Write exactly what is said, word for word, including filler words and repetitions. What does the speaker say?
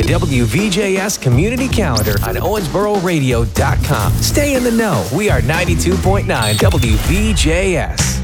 W V J S Community Calendar on Owensboro Radio dot com. Stay in the know. We are ninety-two point nine W V J S.